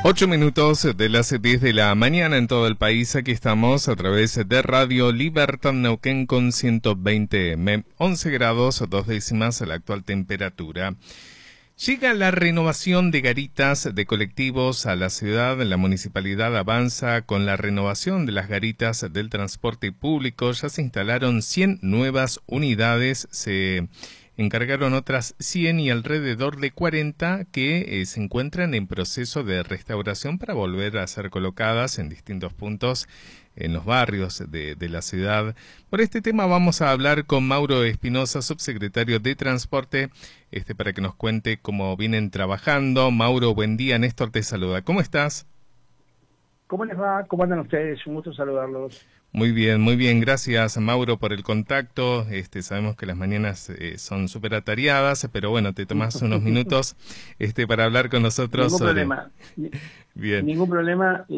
8 minutos de las 10 de la mañana en todo el país. Aquí estamos a través de Radio Libertad Neuquén con 120 m, 11 grados 2 décimas la actual temperatura. Llega la renovación de garitas de colectivos a la ciudad. La municipalidad avanza con la renovación de las garitas del transporte público. Ya se instalaron 100 nuevas unidades. Se encargaron otras 100 y alrededor de 40 que se encuentran en proceso de restauración para volver a ser colocadas en distintos puntos en los barrios de la ciudad. Por este tema vamos a hablar con Mauro Espinosa, subsecretario de Transporte, para que nos cuente cómo vienen trabajando. Mauro, buen día. Néstor te saluda. ¿Cómo estás? ¿Cómo les va? ¿Cómo andan ustedes? Un gusto saludarlos. Muy bien, muy bien. Gracias, Mauro, por el contacto. Sabemos que las mañanas son súper atareadas, pero bueno, te tomás unos minutos para hablar con nosotros. Ningún problema. Bien. Ningún problema.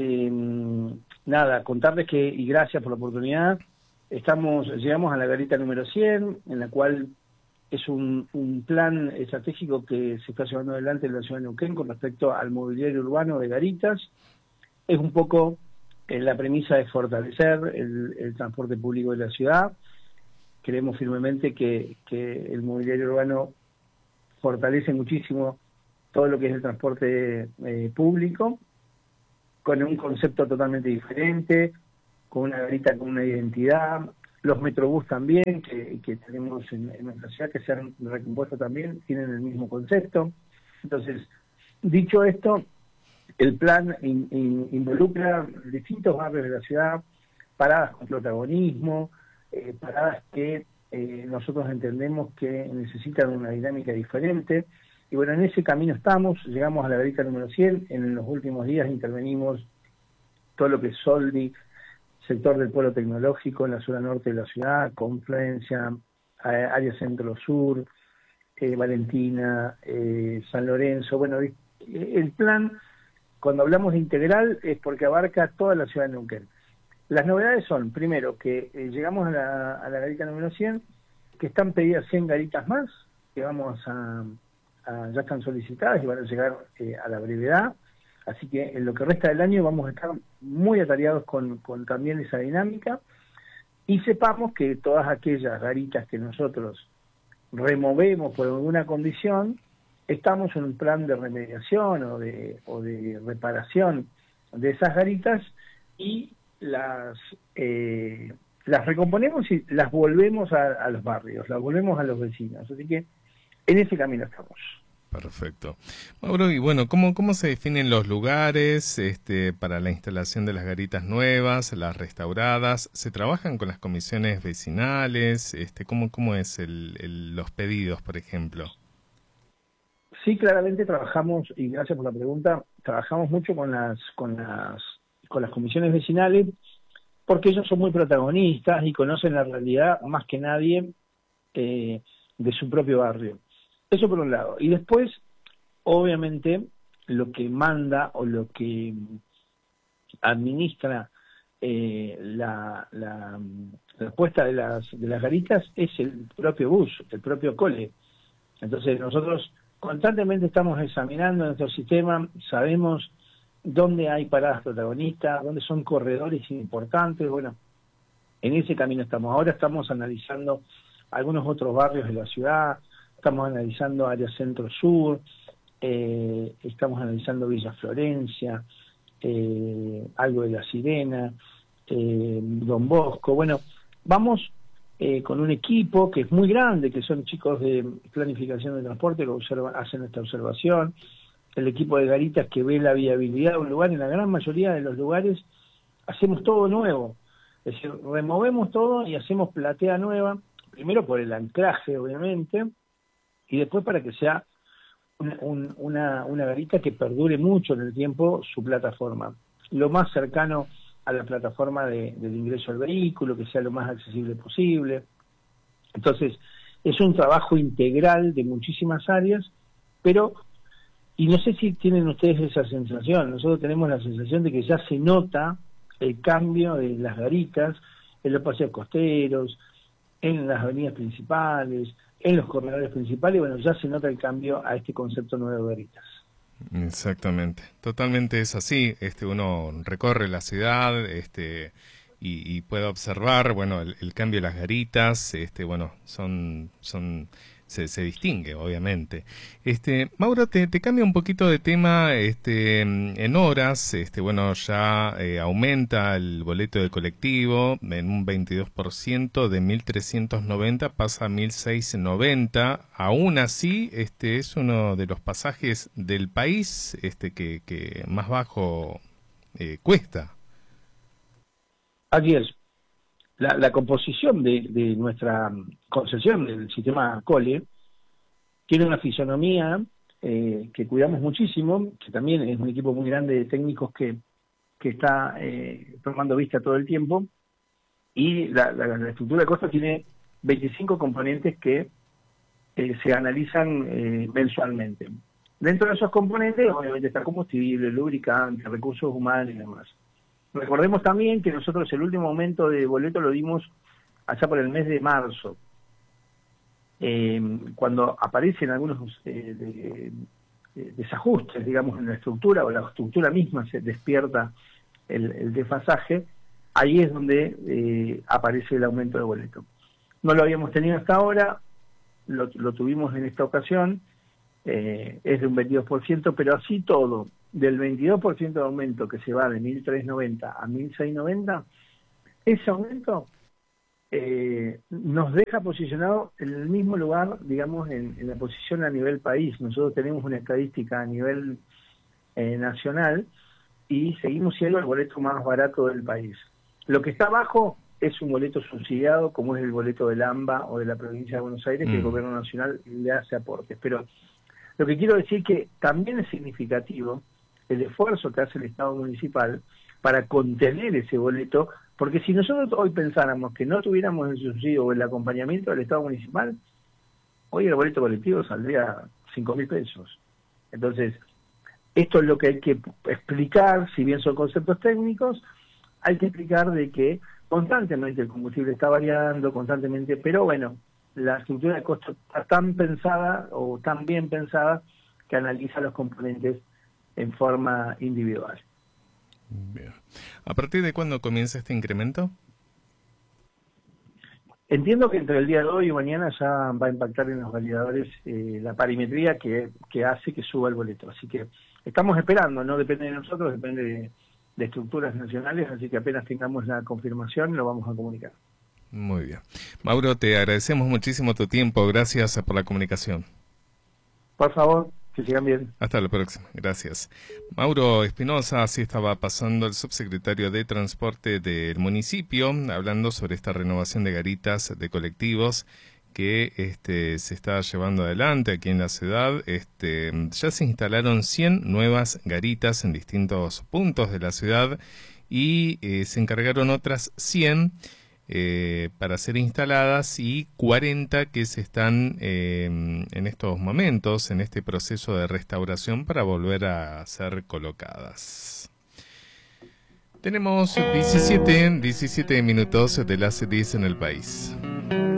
Nada, contarles que, y gracias por la oportunidad, llegamos a la garita número 100, en la cual es un plan estratégico que se está llevando adelante en la ciudad de Neuquén con respecto al mobiliario urbano de garitas. Es un poco la premisa de fortalecer el transporte público de la ciudad. Creemos firmemente que el mobiliario urbano fortalece muchísimo todo lo que es el transporte público, con un concepto totalmente diferente, con una garita con una identidad. Los Metrobús también, que tenemos en nuestra ciudad, que se han recompuesto también, tienen el mismo concepto. Entonces, dicho esto, el plan involucra distintos barrios de la ciudad, paradas con protagonismo, paradas que nosotros entendemos que necesitan una dinámica diferente. Y bueno, en ese camino estamos, llegamos a la garita número 100, en los últimos días intervenimos todo lo que es Soldi, sector del polo tecnológico en la zona norte de la ciudad, Confluencia, área centro-sur, Valentina, San Lorenzo. Bueno, el plan, cuando hablamos de integral, es porque abarca toda la ciudad de Neuquén. Las novedades son, primero, que llegamos a la garita número 100, que están pedidas 100 garitas más, que ya están solicitadas y van a llegar a la brevedad. Así que en lo que resta del año vamos a estar muy atareados con también esa dinámica. Y sepamos que todas aquellas garitas que nosotros removemos por alguna condición, estamos en un plan de remediación o de reparación de esas garitas y las recomponemos y las volvemos a los barrios, las volvemos a los vecinos. Así que en ese camino estamos. Perfecto. Mauro, y bueno, ¿cómo se definen los lugares para la instalación de las garitas nuevas, las restauradas? ¿Se trabajan con las comisiones vecinales? ¿Cómo es los pedidos, por ejemplo? Sí, claramente trabajamos, y gracias por la pregunta, trabajamos mucho con las comisiones vecinales, porque ellos son muy protagonistas y conocen la realidad más que nadie de su propio barrio. Eso por un lado. Y después, obviamente, lo que manda o lo que administra la puesta de las garitas es el propio bus, el propio cole. Entonces nosotros constantemente estamos examinando nuestro sistema, sabemos dónde hay paradas protagonistas, dónde son corredores importantes. Bueno, en ese camino estamos. Ahora estamos analizando algunos otros barrios de la ciudad, estamos analizando área centro-sur, estamos analizando Villa Florencia, algo de La Sirena, Don Bosco. Bueno, vamos con un equipo que es muy grande, que son chicos de planificación de transporte que hacen esta observación, el equipo de garitas que ve la viabilidad de un lugar. En la gran mayoría de los lugares hacemos todo nuevo, es decir, removemos todo y hacemos platea nueva, primero por el anclaje, obviamente, y después para que sea una garita que perdure mucho en el tiempo su plataforma, lo más cercano a la plataforma del ingreso al vehículo, que sea lo más accesible posible. Entonces, es un trabajo integral de muchísimas áreas, pero, y no sé si tienen ustedes esa sensación, nosotros tenemos la sensación de que ya se nota el cambio de las garitas en los paseos costeros, en las avenidas principales, en los corredores principales. Bueno, ya se nota el cambio a este concepto nuevo de garitas. Exactamente, totalmente es así. Uno recorre la ciudad, y puede observar, bueno, el cambio de las garitas, bueno, se distingue, obviamente. Mauro, te cambia un poquito de tema, en horas, bueno, ya aumenta el boleto de colectivo en un 22%, de 1.390 pasa a 1.690. Aún así, es uno de los pasajes del país, que más bajo cuesta. Así es. La composición de nuestra concesión del sistema COLE tiene una fisonomía que cuidamos muchísimo, que también es un equipo muy grande de técnicos que está tomando vista todo el tiempo, y la estructura de costo tiene 25 componentes que se analizan mensualmente. Dentro de esos componentes, obviamente, está combustible, lubricante, recursos humanos y demás. Recordemos también que nosotros el último aumento de boleto lo dimos allá por el mes de marzo, cuando aparecen algunos desajustes, digamos, en la estructura, o la estructura misma se despierta el desfasaje. Ahí es donde aparece el aumento de boleto. No lo habíamos tenido hasta ahora, lo tuvimos en esta ocasión, es de un 22%, pero así todo, del 22% de aumento que se va de 1.390 a 1.690, ese aumento nos deja posicionado en el mismo lugar, digamos, en la posición a nivel país. Nosotros tenemos una estadística a nivel nacional y seguimos siendo el boleto más barato del país. Lo que está abajo es un boleto subsidiado, como es el boleto del AMBA o de la provincia de Buenos Aires, que el gobierno nacional le hace aportes. Pero lo que quiero decir que también es significativo el esfuerzo que hace el Estado municipal para contener ese boleto, porque si nosotros hoy pensáramos que no tuviéramos el subsidio o el acompañamiento del Estado municipal, hoy el boleto colectivo saldría 5.000 pesos. Entonces, esto es lo que hay que explicar, si bien son conceptos técnicos, hay que explicar de que constantemente el combustible está variando, constantemente, pero bueno, la estructura de costo está tan pensada o tan bien pensada que analiza los componentes en forma individual. Bien. ¿A partir de cuándo comienza este incremento? Entiendo que entre el día de hoy y mañana ya va a impactar en los validadores la parimetría que hace que suba el boleto. Así que estamos esperando, no depende de nosotros, depende de estructuras nacionales, así que apenas tengamos la confirmación lo vamos a comunicar. Muy bien. Mauro, te agradecemos muchísimo tu tiempo. Gracias por la comunicación. Por favor, que sigan bien. Hasta la próxima. Gracias. Mauro Espinosa, así estaba pasando el subsecretario de Transporte del municipio, hablando sobre esta renovación de garitas de colectivos que se está llevando adelante aquí en la ciudad. Ya se instalaron 100 nuevas garitas en distintos puntos de la ciudad y se encargaron otras 100 para ser instaladas, y 40 que se están en estos momentos en este proceso de restauración para volver a ser colocadas. Tenemos 17 minutos de las 10 en el país.